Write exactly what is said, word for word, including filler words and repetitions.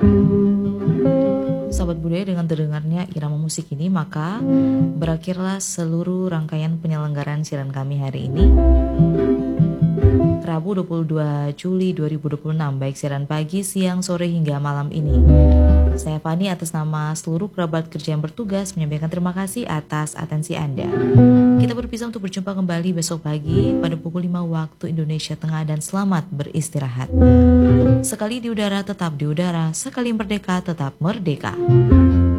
Sahabat budaya, dengan terdengarnya irama musik ini, maka berakhirlah seluruh rangkaian penyelenggaraan siaran kami hari ini, Rabu dua puluh dua Juli dua ribu dua puluh enam, baik siaran pagi, siang, sore, hingga malam ini. Saya Fani atas nama seluruh kerabat kerja yang bertugas menyampaikan terima kasih atas atensi Anda. Kita berpisah untuk berjumpa kembali besok pagi pada pukul lima waktu Indonesia Tengah, dan selamat beristirahat. Sekali di udara tetap di udara, sekali merdeka tetap merdeka.